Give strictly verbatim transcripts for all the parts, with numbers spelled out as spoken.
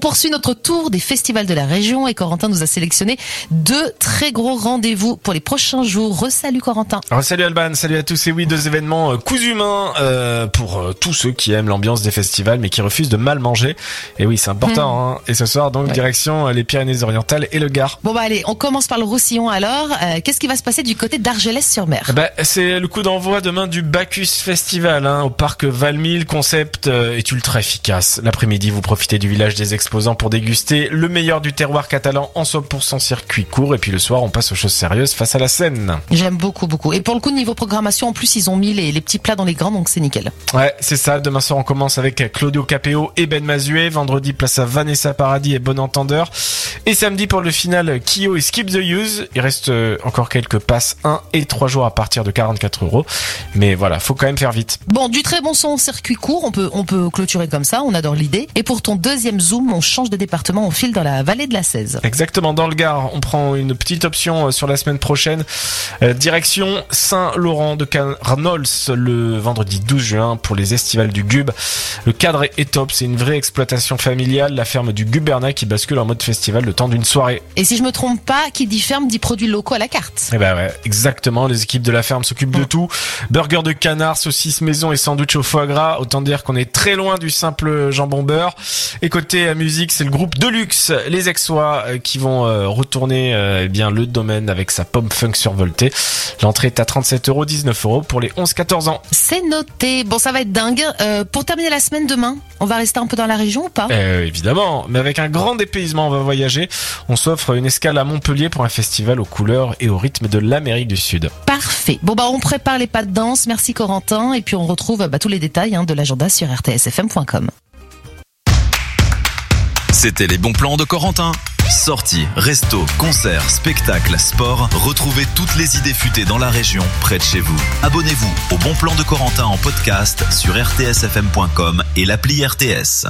poursuit notre tour des festivals de la région et Corentin nous a sélectionné deux très gros rendez-vous pour les prochains jours. Re-salut Corentin. Alors, salut Alban, salut à tous. Et oui, deux événements euh, cousus main euh, pour euh, tous ceux qui aiment l'ambiance des festivals mais qui refusent de mal manger. Et oui, c'est important. Mmh. Hein. Et ce soir, donc, ouais. direction euh, les Pyrénées-Orientales et le Gard. Bon bah allez, on commence par le Roussillon alors. Euh, qu'est-ce qui va se passer du côté d'Argelès-sur-Mer? Bah, c'est le coup d'envoi demain du Bacchus Festival hein, au parc Valmy. Le concept euh, est ultra efficace. L'après-midi, vous profitez du village des exposants pour déguster le meilleur du terroir catalan en cent pour cent circuit court. Et puis le soir, on passe aux choses sérieuses face à la Seine. J'aime beaucoup, beaucoup. Et pour le coup, niveau programmation, en plus, ils ont mis les, les petits plats dans les grands, donc c'est nickel. Ouais, c'est ça. Demain soir, on commence avec Claudio Capéo et Ben Mazué. Vendredi, place à Vanessa Paradis et Bon Entendeur. Et samedi, pour le final, Kyo et Skip the Use. Il reste euh, encore quelques passes un et trois jours à partir de quarante-quatre euros. Mais voilà, faut quand même faire vite. Bon, du très bon son circuit court. On peut, on peut clôturer comme ça. On adore l'idée. Et pour ton deuxième zoom, on change de département. On file dans la vallée de la Cèze. Exactement. Dans le Gard, on prend une petite option sur la semaine prochaine. Euh, direction Saint-Laurent de Carnols le vendredi douze juin pour les estivales du Gub. Le cadre est top. C'est une vraie exploitation familiale. La ferme du Gubernat qui bascule en mode festival le temps d'une soirée. Et si je me trompe pas, qui dit ferme dit produits locaux à la carte. Eh ben ouais, exactement. Les équipes de la ferme s'occupent de tout. Burger de canard, saucisses maison et sandwich au foie gras. Autant dire qu'on est très loin du simple jambon beurre. Et côté musique, c'est le groupe Deluxe, les Aixois, euh, qui vont euh, retourner euh, eh bien le domaine avec sa pomme funk survoltée. L'entrée est à trente-sept euros, dix-neuf euros pour les onze quatorze ans. C'est noté. Bon, ça va être dingue. Euh, pour terminer la semaine demain, on va rester un peu dans la région ou pas? euh, Évidemment, mais avec un grand dépaysement, on va voyager. On s'offre une escale à Montpellier pour un festival aux couleurs et au rythme de l'Amérique du Sud. Parfait. Bon bah on prépare les pas de danse. Merci Corentin. Et puis on retrouve bah, tous les détails hein, de l'agenda sur r t s f m point com. C'était les bons plans de Corentin. Sorties, restos, concerts, spectacles, sport. Retrouvez toutes les idées futées dans la région, près de chez vous. Abonnez-vous au Bon Plan de Corentin en podcast sur r t s f m point com et l'appli R T S.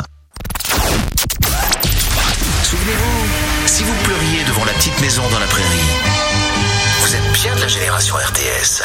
Souvenez-vous, si vous pleuriez devant la petite maison dans la prairie, vous êtes bien de la génération R T S.